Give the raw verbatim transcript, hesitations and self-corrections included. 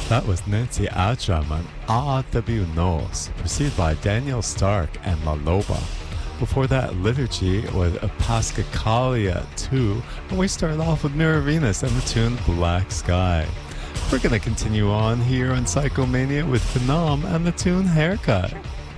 That was Nancy Ajram and A W Nos, preceded by Daniel Stark and La Loba. Before that, Liturgy with Pascacalia two, and we started off with Mirror Venus and the tune Black Sky. We're going to continue on here on Psychomania with Phenom and the tune Haircut.